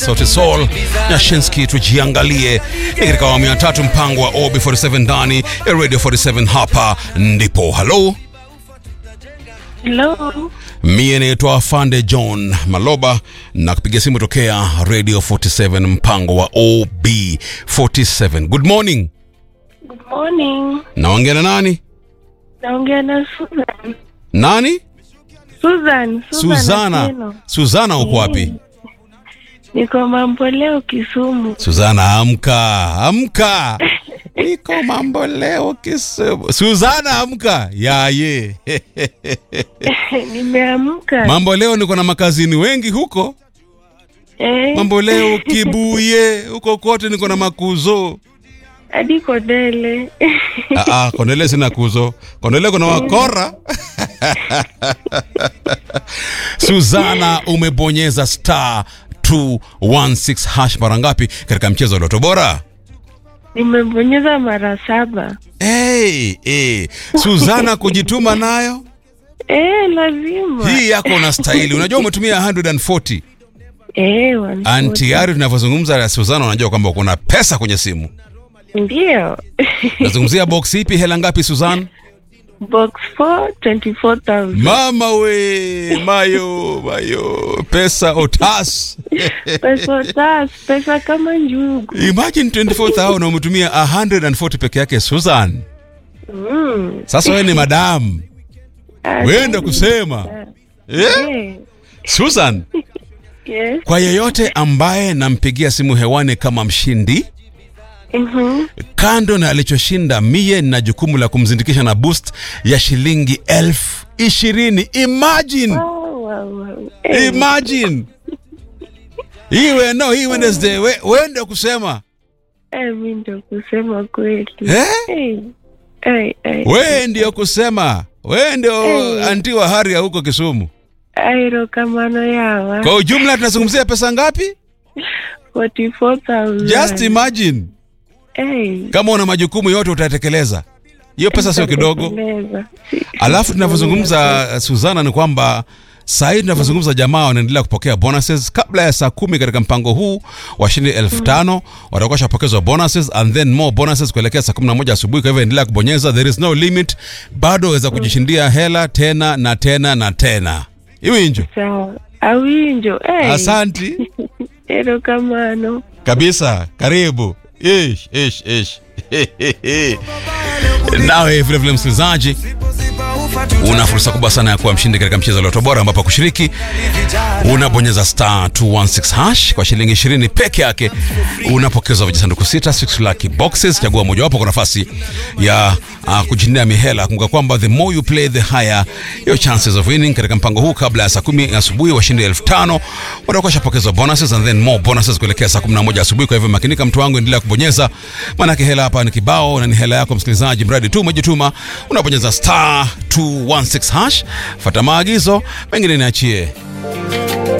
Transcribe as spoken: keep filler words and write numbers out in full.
Sauti Sol na Shinsky tujiangalie. Ni katika awamu ya tatu mpango wa O B arobaini na saba ndani ya Radio arobaini na saba, hapa ndipo. Hello. Hello. Mie naitwa Afande John Maloba na kupiga simu tokea Radio arobaini na saba mpango wa O B arobaini na saba. Good morning. Good morning. Naongea na nani? Naongea na Susan. Nani? Susan. Suzana. Suzana uko wapi? Niko mambo leo Kisumu. Suzana amka, amka. Niko mambo leo Kisumu. Suzana amka. Ya ye. Nimeamka. Mambo leo niko na makazini wengi huko. Eh. Mambo leo Kibuye, huko kote niko na makuzo. Hadi Kodele. Ah ah, Kodele sina kuzo. Kodele kuna wakora. Suzana, umebonyeza star two one six hash mara ngapi katika mchezo wa Loto Bora? Nimebonyeza mara saba. Hey, hey. Suzana, kujituma nayo? Eh, lazima. Hii yako na staili. Unajua umetumia one hundred forty. Eh, one forty. Antiari tunavyozungumza na Suzana, unajua kwamba kuna pesa kwenye simu. Ndio. Nazungumzia box ipi, hela ngapi Suzana? Box four, twenty-four thousand. Mama we, mayo, mayo, pesa otas. Pesa otas, pesa kama njugu. Imagine twenty-four thousand umetumia one hundred forty peke yake Susan. Mm. Sasa wewe ni madam. Wenda kusema. Eh? Eh. Susan. Yes. Kwa yeyote ambaye nampigia simu hewani kama mshindi, Mhm. kando na alichoshinda, mie na jukumu la kumzindikisha na boost ya shilingi elfu ishirini. Imagine. Wow, wow, wow. Eh. Imagine. Iwe no, hii Wednesday, we, wende kusema. Eh, mimi ndo kusema kweli. Eh? Eh. Eh, eh. We ndio kusema. We ndio Eh. anti wa Haria huko Kisumu. Airo kamano yawa. Kwa ujumla tunazungumzia pesa ngapi? forty-four thousand. Just imagine. Eh. Kama una majukumu yote utatekeleza. Hiyo pesa sio kidogo. Nitatekeleza. Si- Alafu tunavyozungumza Suzana ni kwamba saa hii tunavyozungumza jamaa wanaendelea kupokea bonuses kabla ya saa kumi katika mpango huu wa shilingi elfu tano watakuwa shapokezwa bonuses and then more bonuses kuelekea saa kumi na moja asubuhi. Kwa hivyo endelea kubonyeza, there is no limit. Bado waweza kujishindia hela tena na tena na tena. Iwi injo. Sawa. Awinjo. Eh. Asanti. Airo kamano. Kabisa, karibu. Ish, ish, ish. Nawe vile vile msikilizaji, una fursa kubwa sana ya kuwa mshindi katika mchezo wa Loto Bora, ambapo kushiriki unabonyeza star two one six hash kwa shilingi ishirini peke yake. Unapokezwa vijisanduku sita, six lucky boxes. Chagua mojawapo kwa nafasi ya uh, kujindia mihela. Kumbuka kwamba the more you play the higher your chances of winning. Katika mpango huu kabla ya saa kumi asubuhi washindi elfu tano watakuwa shapokezwa bonuses and then more bonuses kuelekea saa kumi na moja asubuhi. Kwa hivyo makinika mtu wangu, endelea kubonyeza, maana hela hapa ni kibao na ni hela yako msikilizaji, mradi tu umejituma. Unabonyeza star two one six hash, fuata maagizo, mengine niachie.